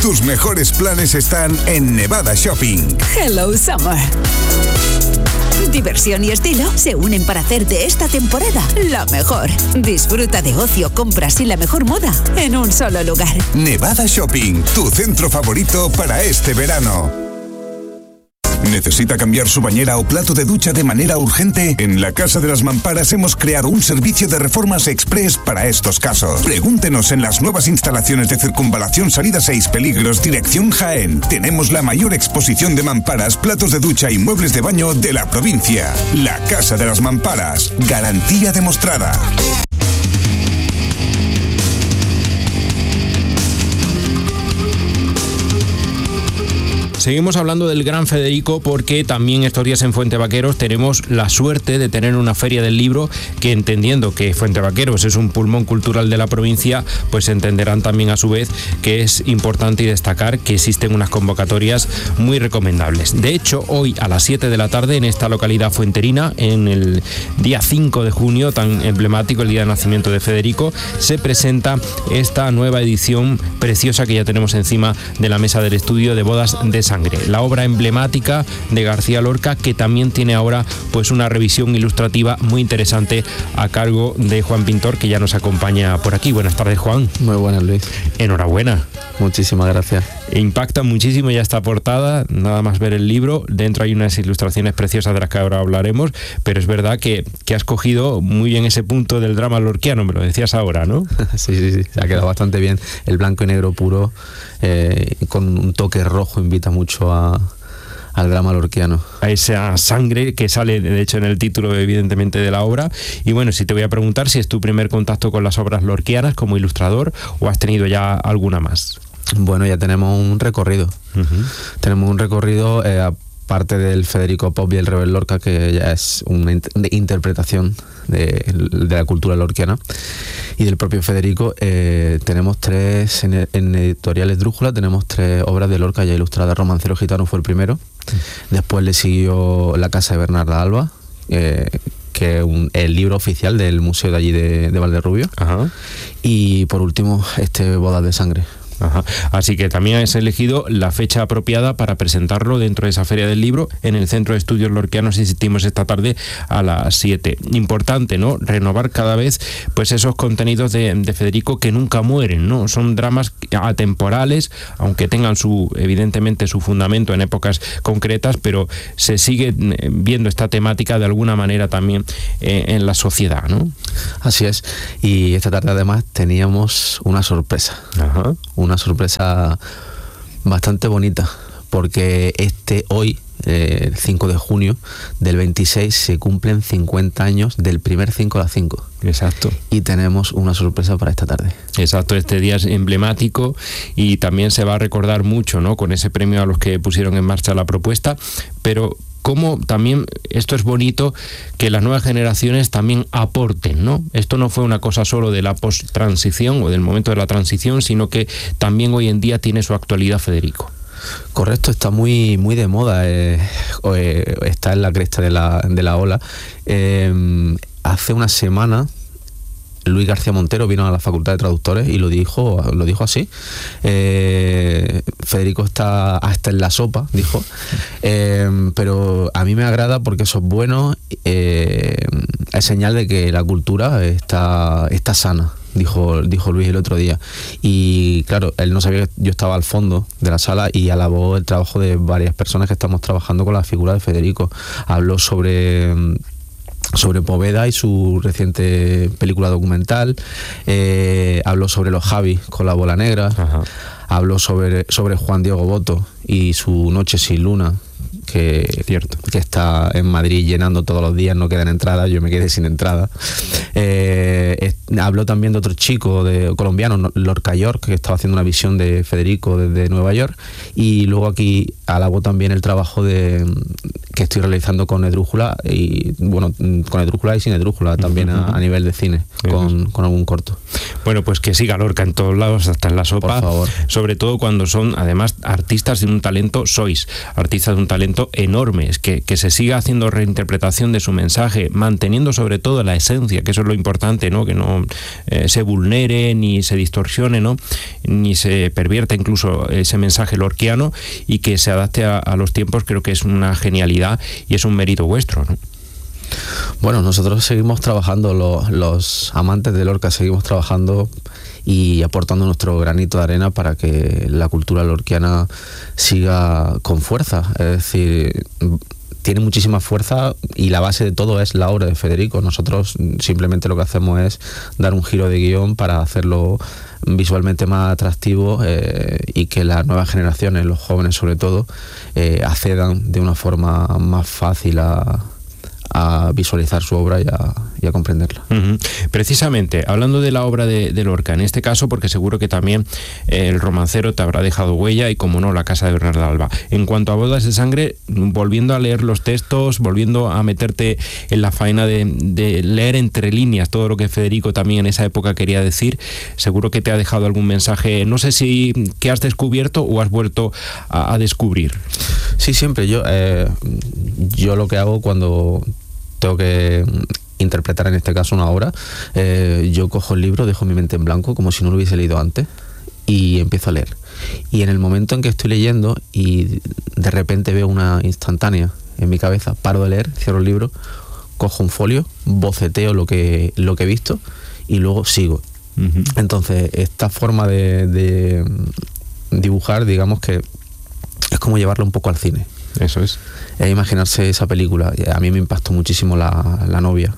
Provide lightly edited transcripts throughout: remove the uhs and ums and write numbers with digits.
Tus mejores planes están en Nevada Shopping. Hello Summer. Diversión y estilo se unen para hacer de esta temporada la mejor. Disfruta de ocio, compras y la mejor moda en un solo lugar. Nevada Shopping, tu centro favorito para este verano. ¿Necesita cambiar su bañera o plato de ducha de manera urgente? En la Casa de las Mamparas hemos creado un servicio de reformas express para estos casos. Pregúntenos en las nuevas instalaciones de Circunvalación Salida 6 Peligros, dirección Jaén. Tenemos la mayor exposición de mamparas, platos de ducha y muebles de baño de la provincia. La Casa de las Mamparas. Garantía demostrada. Seguimos hablando del Gran Federico porque también estos días en Fuentevaqueros tenemos la suerte de tener una feria del libro que, entendiendo que Fuentevaqueros es un pulmón cultural de la provincia, pues entenderán también a su vez que es importante y destacar que existen unas convocatorias muy recomendables. De hecho, hoy a las 7 de la tarde en esta localidad fuenterina, en el día 5 de junio, tan emblemático, el día de nacimiento de Federico, se presenta esta nueva edición preciosa que ya tenemos encima de la mesa del estudio de Bodas de Sangre, la obra emblemática de García Lorca, que también tiene ahora pues una revisión ilustrativa muy interesante a cargo de Juan Pintor, que ya nos acompaña por aquí. Buenas tardes, Juan. Muy buenas, Luis. Enhorabuena. Muchísimas gracias. Impacta muchísimo ya esta portada, nada más ver el libro. Dentro hay unas ilustraciones preciosas de las que ahora hablaremos, pero es verdad que has cogido muy bien ese punto del drama lorquiano, me lo decías ahora, ¿no? Sí, se ha quedado bastante bien. El blanco y negro puro, con un toque rojo, invita mucho al drama lorquiano. A esa sangre que sale, de hecho, en el título, evidentemente, de la obra. Y bueno, si te voy a preguntar si es tu primer contacto con las obras lorquianas como ilustrador o has tenido ya alguna más. Bueno, ya tenemos un recorrido. Uh-huh. Tenemos un recorrido, aparte del Federico Pop y el Rebel Lorca, que ya es una interpretación de la cultura lorquiana, y del propio Federico. Tenemos tres, en editoriales Drújula, tenemos 3 obras de Lorca ya ilustradas. Romancero Gitano fue el primero. Después le siguió La Casa de Bernarda Alba, que es el libro oficial del museo de allí de Valderrubio. Ajá. Y por último, Bodas de Sangre. Ajá. Así que también has elegido la fecha apropiada para presentarlo dentro de esa feria del libro en el Centro de Estudios Lorquianos. Insistimos, esta tarde a las 7. Importante, ¿no? Renovar cada vez pues esos contenidos de Federico que nunca mueren, ¿no? Son dramas atemporales, aunque tengan evidentemente su fundamento en épocas concretas, pero se sigue viendo esta temática de alguna manera también en la sociedad, ¿no? Así es. Y esta tarde además teníamos una sorpresa. Ajá. Una sorpresa bastante bonita, porque hoy, el 5 de junio del 26, se cumplen 50 años del primer 5 a las 5. Exacto. Y tenemos una sorpresa para esta tarde. Exacto, este día es emblemático y también se va a recordar mucho, ¿no? Con ese premio a los que pusieron en marcha la propuesta, pero cómo también esto es bonito que las nuevas generaciones también aporten, ¿no? Esto no fue una cosa solo de la post-transición o del momento de la transición, sino que también hoy en día tiene su actualidad, Federico. Correcto, está muy de moda, está en la cresta de la ola. Hace una semana Luis García Montero vino a la Facultad de Traductores y lo dijo así. Federico está hasta en la sopa, dijo. Pero a mí me agrada porque eso es bueno, es señal de que la cultura está sana. Dijo Luis el otro día. Y claro, él no sabía que yo estaba al fondo de la sala y alabó el trabajo de varias personas que estamos trabajando con la figura de Federico. Habló sobre Poveda y su reciente película documental. Habló sobre los Javis con La Bola Negra. Ajá. Habló sobre Juan Diego Boto y su Noche sin Luna, que está en Madrid llenando todos los días, no quedan entradas, yo me quedé sin entrada. Habló también de otro chico colombiano, Lorca York, que estaba haciendo una visión de Federico desde Nueva York, y luego aquí alabó también el trabajo que estoy realizando con Edrújula, y bueno, con Edrújula y sin Edrújula también a nivel de cine, con algún corto. Bueno, pues que siga Lorca en todos lados, hasta en la sopa, por favor. Sobre todo cuando son además artistas de un talento, artistas de un talento reto enorme, es que se siga haciendo reinterpretación de su mensaje, manteniendo sobre todo la esencia, que eso es lo importante, ¿no? Que no se vulnere, ni se distorsione, ¿no? Ni se pervierta incluso ese mensaje lorquiano, y que se adapte a los tiempos. Creo que es una genialidad y es un mérito vuestro, ¿no? Bueno, nosotros seguimos trabajando, los amantes de Lorca seguimos trabajando y aportando nuestro granito de arena para que la cultura lorquiana siga con fuerza. Es decir, tiene muchísima fuerza y la base de todo es la obra de Federico. Nosotros simplemente lo que hacemos es dar un giro de guión para hacerlo visualmente más atractivo, y que las nuevas generaciones, los jóvenes sobre todo, accedan de una forma más fácil a visualizar su obra y a comprenderla. Uh-huh. Precisamente, hablando de la obra de Lorca, en este caso, porque seguro que también el romancero te habrá dejado huella, y como no, La casa de Bernarda Alba. En cuanto a Bodas de sangre, volviendo a leer los textos, volviendo a meterte en la faena de leer entre líneas todo lo que Federico también en esa época quería decir, seguro que te ha dejado algún mensaje, no sé si que has descubierto o has vuelto a descubrir. Sí, siempre. Yo lo que hago cuando tengo que interpretar, en este caso, una obra, yo cojo el libro, dejo mi mente en blanco como si no lo hubiese leído antes y empiezo a leer. Y en el momento en que estoy leyendo y de repente veo una instantánea en mi cabeza, paro de leer, cierro el libro, cojo un folio, boceteo lo que he visto y luego sigo. Uh-huh. Entonces, esta forma de dibujar, digamos que es como llevarlo un poco al cine. Eso es. Imaginarse esa película. A mí me impactó muchísimo La novia.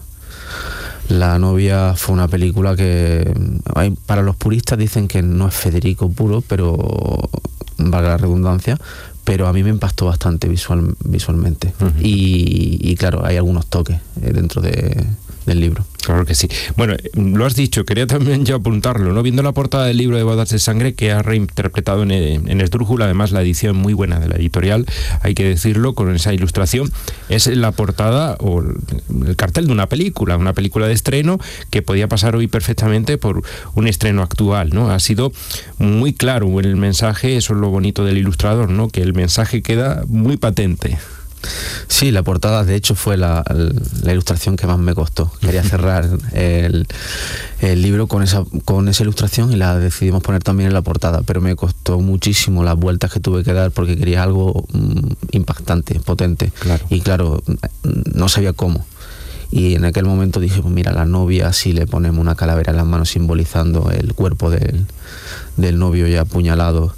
La novia fue una película que, para los puristas, dicen que no es Federico puro, pero valga la redundancia, pero a mí me impactó bastante visualmente. Uh-huh. Y claro, hay algunos toques dentro del libro. Claro que sí. Bueno, lo has dicho, quería también yo apuntarlo, ¿no? Viendo la portada del libro de Bodas de sangre, que ha reinterpretado en Esdrújula, además la edición muy buena de la editorial, hay que decirlo, con esa ilustración, es la portada o el cartel de una película de estreno, que podía pasar hoy perfectamente por un estreno actual, ¿no? Ha sido muy claro el mensaje, eso es lo bonito del ilustrador, ¿no? Que el mensaje queda muy patente. Sí, la portada de hecho fue la ilustración que más me costó. Quería cerrar el libro con esa ilustración y la decidimos poner también en la portada, pero me costó muchísimo las vueltas que tuve que dar porque quería algo impactante, potente. Claro. Y claro, no sabía cómo. Y en aquel momento dije, pues mira, la novia, si le ponemos una calavera en las manos simbolizando el cuerpo del novio ya apuñalado.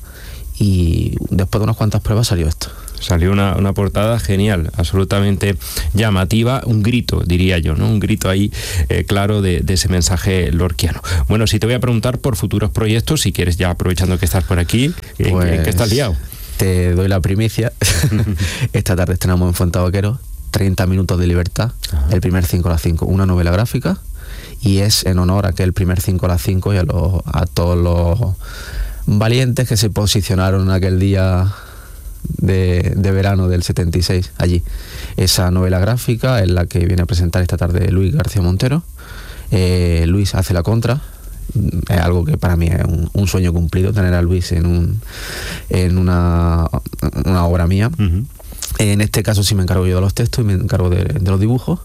Y después de unas cuantas pruebas salió esto. Salió una portada genial, absolutamente llamativa, un grito, diría yo, ¿no? Un grito ahí claro de ese mensaje lorquiano. Bueno, si te voy a preguntar por futuros proyectos, si quieres, ya aprovechando que estás por aquí, pues, ¿en qué estás liado? Te doy la primicia. Esta tarde estrenamos en Fuentevaqueros 30 minutos de libertad, el primer 5 a las 5, una novela gráfica, y es en honor a aquel primer 5 a las 5 y a todos los valientes que se posicionaron aquel día de verano del 76 allí. Esa novela gráfica es la que viene a presentar esta tarde Luis García Montero. Luis hace la contra. Es algo que para mí es un sueño cumplido, tener a Luis en una obra mía. Uh-huh. En este caso sí me encargo yo de los textos y me encargo de los dibujos.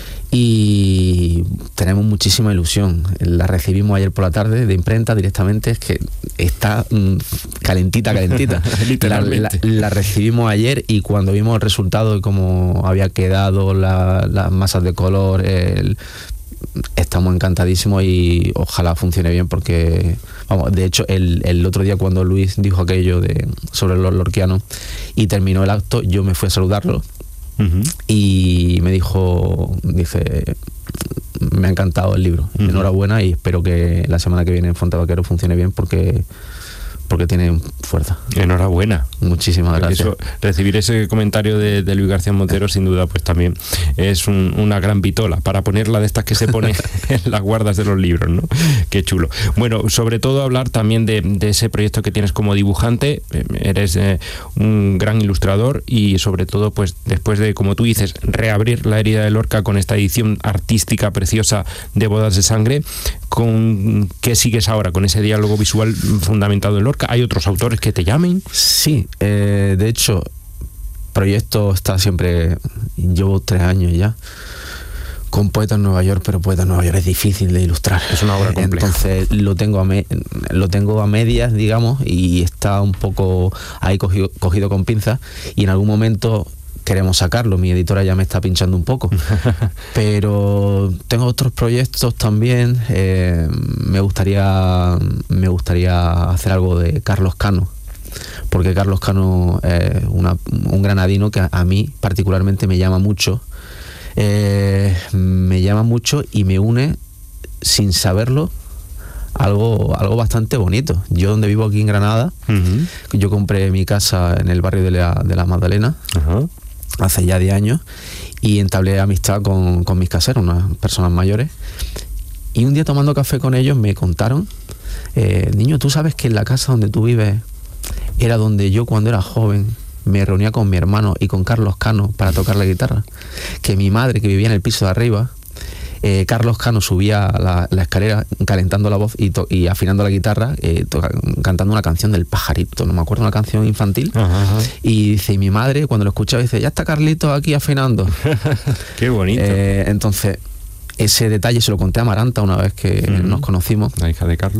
Y tenemos muchísima ilusión. La recibimos ayer por la tarde de imprenta directamente, es que está calentita. la recibimos ayer y cuando vimos el resultado de cómo había quedado las masas de color, estamos encantadísimos y ojalá funcione bien porque, vamos, de hecho el otro día cuando Luis dijo aquello sobre los lorquianos y terminó el acto, yo me fui a saludarlo. Uh-huh. Y me dice, me ha encantado el libro, uh-huh. Enhorabuena y espero que la semana que viene en Fuentevaqueros funcione bien porque tiene fuerza. Enhorabuena. Muchísimas gracias. Recibir ese comentario de Luis García Montero sin duda pues también es una gran vitola para ponerla de estas que se pone en las guardas de los libros, ¿no? Qué chulo. Bueno, sobre todo hablar también de ese proyecto que tienes como dibujante. Eres un gran ilustrador y sobre todo pues después de, como tú dices, reabrir la herida de Lorca con esta edición artística preciosa de Bodas de sangre, ¿con qué sigues ahora? ¿Con ese diálogo visual fundamentado en Lorca? ¿Hay otros autores que te llamen? Sí, de hecho, proyecto está siempre, llevo 3 años ya con Poeta en Nueva York, pero Poeta en Nueva York es difícil de ilustrar. Es una obra compleja. Entonces lo tengo a medias, digamos, y está un poco ahí cogido con pinzas, y en algún momento queremos sacarlo. Mi editora ya me está pinchando un poco. Pero tengo otros proyectos también. Me gustaría hacer algo de Carlos Cano, porque Carlos Cano es un granadino que a mí particularmente me llama mucho. Y me une, sin saberlo, algo bastante bonito. Yo, donde vivo aquí en Granada, yo compré mi casa en el barrio de la Magdalena, hace ya 10 años, y entablé amistad con mis caseros, unas personas mayores, y un día tomando café con ellos me contaron, niño, ¿tú sabes que en la casa donde tú vives era donde yo, cuando era joven, me reunía con mi hermano y con Carlos Cano para tocar la guitarra? Que mi madre, que vivía en el piso de arriba, Carlos Cano subía la escalera calentando la voz y afinando la guitarra, cantando una canción del Pajarito, no me acuerdo, una canción infantil. Y dice, y mi madre cuando lo escuchaba dice, ya está Carlitos aquí afinando. Qué bonito. Entonces ese detalle se lo conté a Amaranta una vez que nos conocimos, la hija de Carlos,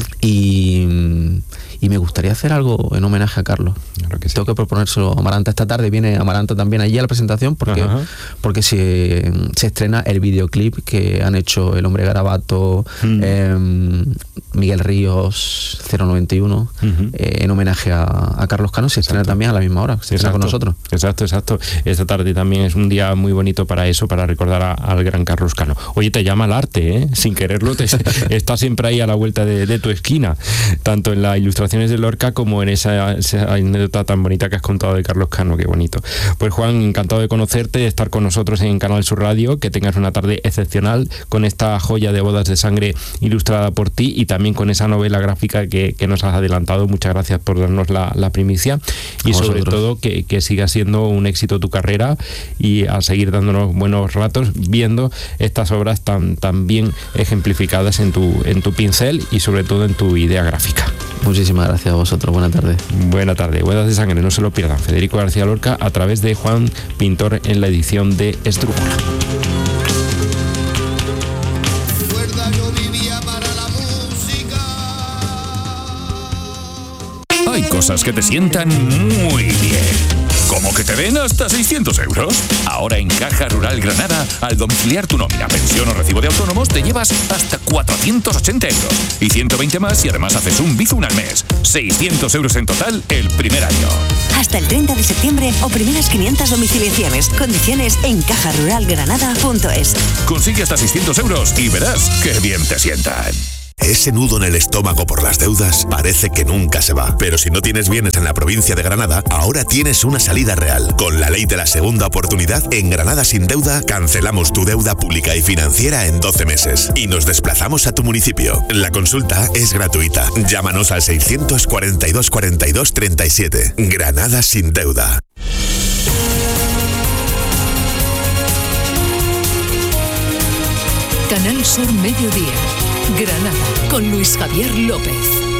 y me gustaría hacer algo en homenaje a Carlos. Claro que sí. Tengo que proponérselo a Amaranta. Esta tarde viene Amaranta también allí a la presentación, porque se estrena el videoclip que han hecho El Hombre Garabato, Miguel Ríos, 091, en homenaje a Carlos Cano. Se estrena también a la misma hora, se estrena con nosotros. Exacto. Esta tarde también es un día muy bonito para eso, para recordar al gran Carlos Cano. Oye, te llama el arte, ¿eh? Sin quererlo, está siempre ahí a la vuelta de tu esquina, tanto en las ilustraciones de Lorca como en esa anécdota tan bonita que has contado de Carlos Cano. Qué bonito. Pues Juan, encantado de conocerte, de estar con nosotros en Canal Sur Radio, que tengas una tarde excepcional con esta joya de Bodas de Sangre ilustrada por ti, y también con esa novela gráfica que nos has adelantado. Muchas gracias por darnos la primicia, y sobre todo que siga siendo un éxito tu carrera, y a seguir dándonos buenos ratos viendo estas obras tan bien ejemplificadas en tu pincel y sobre todo en tu idea gráfica. Muchísimas gracias a vosotros. Buena tarde. Buena tarde. Bodas de Sangre, no se lo pierdan. Federico García Lorca, a través de Juan Pintor, en la edición de Estrújula. Hay cosas que te sientan muy bien. ¿Cómo que te den hasta 600 euros? Ahora en Caja Rural Granada, al domiciliar tu nómina, pensión o recibo de autónomos, te llevas hasta 480 euros. Y 120 más si además haces un Bizum al mes. 600 euros en total el primer año. Hasta el 30 de septiembre o primeras 500 domiciliaciones. Condiciones en cajaruralgranada.es. Consigue hasta 600 euros y verás qué bien te sientan. Ese nudo en el estómago por las deudas parece que nunca se va. Pero si no tienes bienes en la provincia de Granada, ahora tienes una salida real. Con la ley de la segunda oportunidad, en Granada Sin Deuda, cancelamos tu deuda pública y financiera en 12 meses. Y nos desplazamos a tu municipio. La consulta es gratuita. Llámanos al 642 42 37. Granada Sin Deuda. Canal Sur Mediodía. Granada, con Luis Javier López.